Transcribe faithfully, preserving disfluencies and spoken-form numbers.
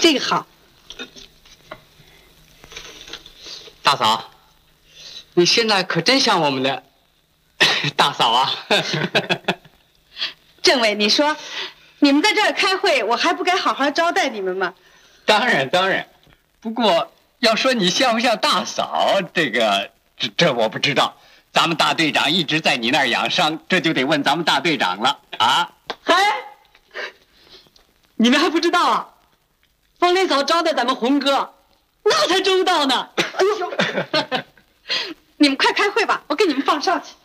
这个好。 大嫂，你现在可真像我们的大嫂啊！ 政委，你说，你们在这儿开会，我还不该好好招待你们吗？ 当然当然，不过要说你像不像大嫂，这个这这我不知道。咱们大队长一直在你那儿养伤，这就得问咱们大队长了啊！ 哎，你们还不知道啊？方连嫂招待咱们红哥，那才周到呢。 哎呦，你们快开会吧，我给你们放哨去。